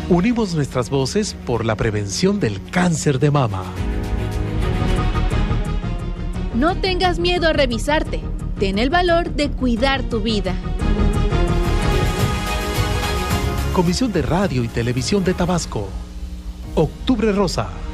Unimos nuestras voces por la prevención del cáncer de mama. No tengas miedo a revisarte. Ten el valor de cuidar tu vida. Comisión de Radio y Televisión de Tabasco. Octubre Rosa.